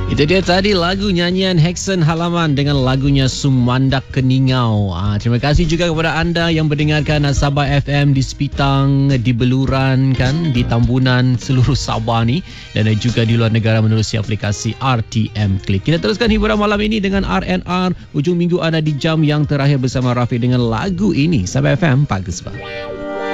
Itu dia tadi lagu nyanyian Heksen Halaman dengan lagunya Sumandak Keningau. Terima kasih juga kepada anda yang mendengarkan Sabah FM di Sepitang, di Beluran kan, di Tambunan, seluruh Sabah ni, dan juga di luar negara menerusi aplikasi RTM Klik. Kita teruskan hiburan malam ini dengan RNR. Ujung minggu anda di jam yang terakhir bersama Rafiq dengan lagu ini. Sabah FM Pak Gespa.